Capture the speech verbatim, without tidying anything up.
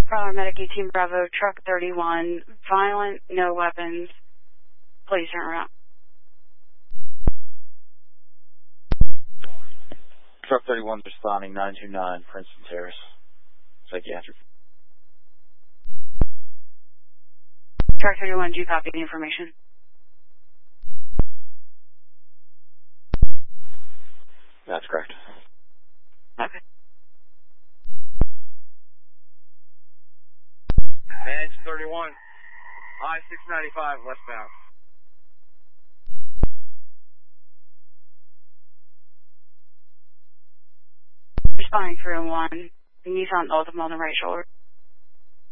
Paramedic eighteen Bravo, truck thirty-one, violent, no weapons. Please turn around. Truck thirty-one responding, nine two nine, Princeton Terrace. Psychiatric. Truck thirty-one, do you copy the information? That's correct. Okay. Edge thirty-one, I six ninety-five westbound. Responding three oh one, Nissan Altima on the right shoulder.